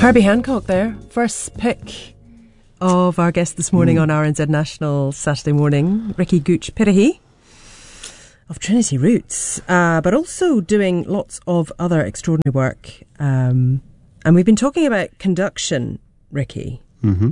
Herbie Hancock there, first pick of our guest this morning on RNZ National Saturday morning, Ricky Gooch Pirihi of Trinity Roots, but also doing lots of other extraordinary work. And we've been talking about conduction, Ricky. Mm-hmm.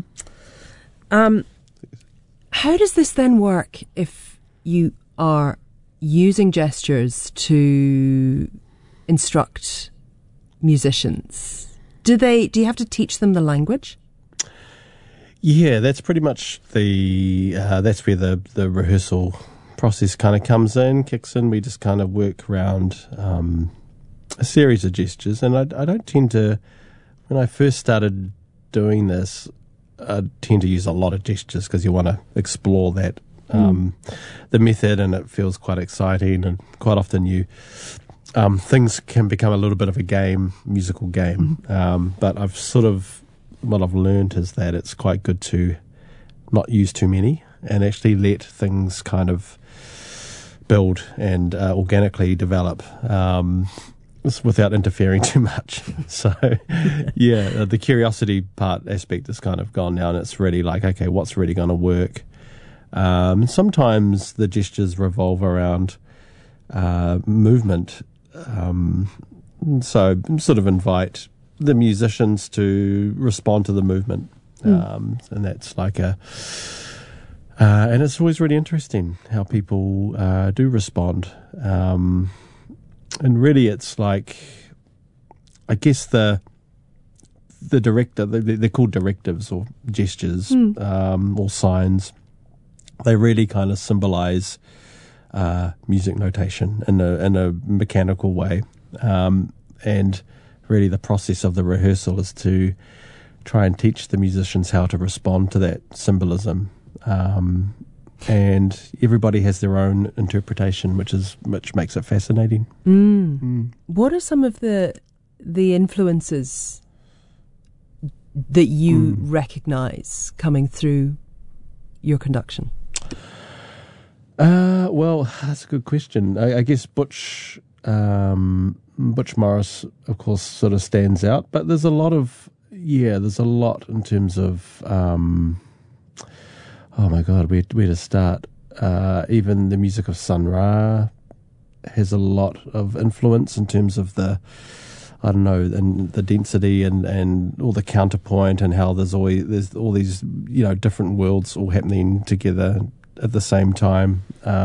How does this then work if you are using gestures to instruct musicians? Do you have to teach them the language? Yeah, that's pretty much that's where the rehearsal process kind of kicks in. We just kind of work around a series of gestures, and I don't tend to, when I first started doing this, I tend to use a lot of gestures because you want to explore that the method, and it feels quite exciting, and quite often things can become a little bit of a musical game. But what I've learned is that it's quite good to not use too many and actually let things kind of build and organically develop without interfering too much. So, yeah, the curiosity aspect is kind of gone now, and it's really like, okay, what's really going to work? Sometimes the gestures revolve around movement. So sort of invite the musicians to respond to the movement. And that's like and it's always really interesting how people do respond. And really it's like, I guess the director, they're called directives or gestures or signs. They really kind of symbolize music notation in a mechanical way, and really the process of the rehearsal is to try and teach the musicians how to respond to that symbolism, and everybody has their own interpretation, which makes it fascinating. What are some of the influences that you recognise coming through your conduction? Well, that's a good question. I guess Butch Morris, of course, sort of stands out, but there's a lot in terms of, oh my God, where to start? Even the music of Sun Ra has a lot of influence in terms of the density and all the counterpoint, and how there's all these, different worlds all happening together at the same time.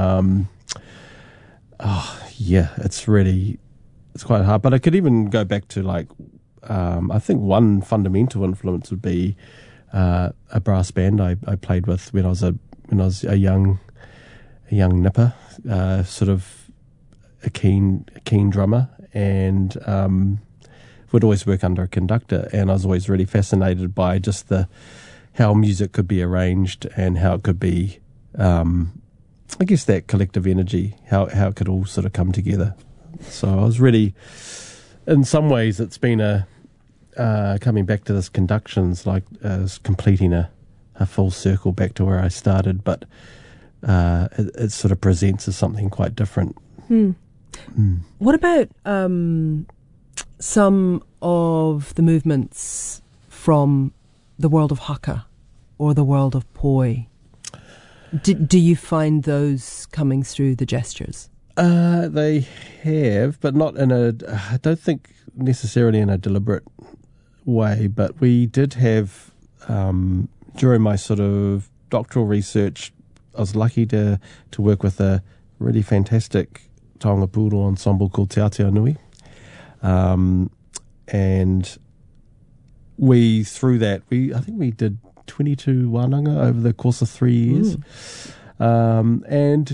It's quite hard. But I could even go back to I think one fundamental influence would be a brass band I played with when I was a young nipper, sort of a keen drummer, and would always work under a conductor, and I was always really fascinated by just how music could be arranged and how it could be, I guess, that collective energy, how it could all sort of come together. So I was really, in some ways, it's been coming back to this conduction's like completing a full circle back to where I started, but it sort of presents as something quite different. What about some of the movements from the world of haka or the world of poi? Do you find those coming through the gestures? They have, but not I don't think necessarily in a deliberate way, but we did have, during my sort of doctoral research, I was lucky to work with a really fantastic taonga poodle ensemble called Te Aotearoa. And I think we did 22 wānanga over the course of 3 years. And,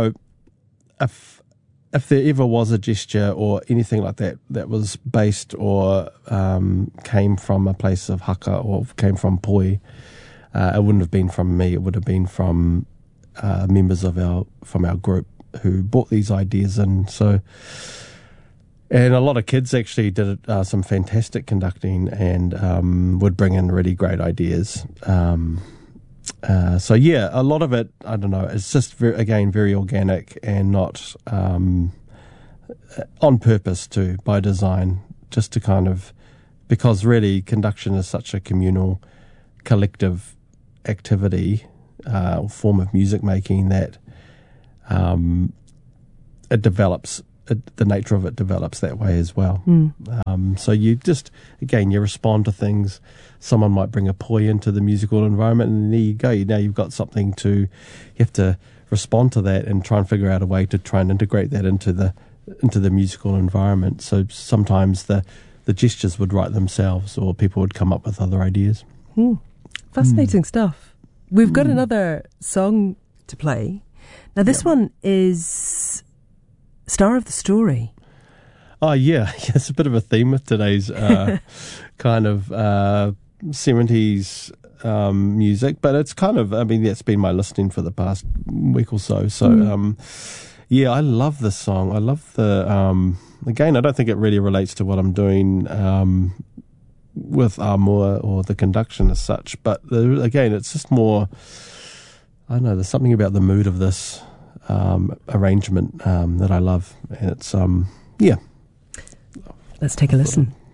if there ever was a gesture or anything like that was based or came from a place of haka or came from poi, it wouldn't have been from me. It would have been from members from our group who brought these ideas in. So, and a lot of kids actually did some fantastic conducting and would bring in really great ideas. So yeah, a lot of it, I don't know, it's just very organic and not on purpose by design, just to kind of because really conduction is such a communal, collective activity or form of music making that it develops. The nature of it develops that way as well. So you just, again, you respond to things. Someone might bring a poi into the musical environment, and there you go. Now you've got something you have to respond to that and try and figure out a way to try and integrate that into the musical environment. So sometimes the gestures would write themselves, or people would come up with other ideas. Fascinating stuff. We've got another song to play. Now this one is Star of the Story. Oh, yeah. It's a bit of a theme with today's kind of 70s music, but it's kind of, that's been my listening for the past week or so. So, yeah, I love this song. I love again, I don't think it really relates to what I'm doing with Amua or the conduction as such, but again, it's just more, I don't know, there's something about the mood of this arrangement that I love, and it's yeah. Let's take a listen.